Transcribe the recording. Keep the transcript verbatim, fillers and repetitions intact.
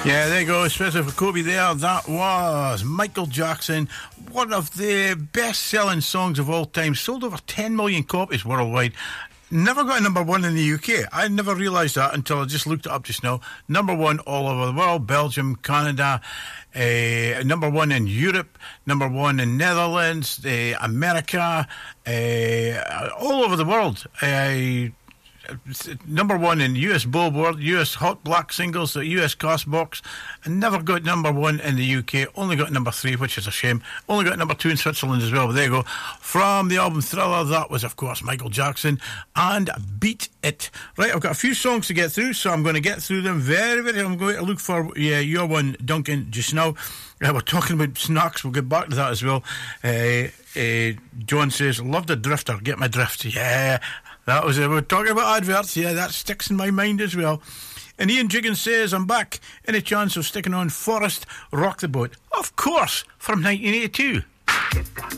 Yeah, there you go, especially for Kobe there. That was Michael Jackson, one of the best-selling songs of all time. Sold over ten million copies worldwide. Never got a number one in the U K. I never realised that until I just looked it up just now. Number one all over the world, Belgium, Canada, uh, number one in Europe, number one in Netherlands, uh, America, uh, all over the world. Uh, number one in U S Billboard, U S Hot Black Singles, the U S Castbox, and never got number one in the U K. Only got number three, which is a shame. Only got number two in Switzerland as well. But there you go. From the album Thriller, that was, of course, Michael Jackson and Beat It. Right, I've got a few songs to get through, so I'm going to get through them very, very. I'm going to look for yeah, your one, Duncan, just now. Uh, we're talking about snacks. We'll get back to that as well. Uh, uh, John says, love the Drifter. Get my drift. Yeah. That was it. We're talking about adverts. Yeah, that sticks in my mind as well. And Ian Jiggins says, I'm back. Any chance of sticking on Forest Rock the Boat? Of course, from nineteen eighty-two.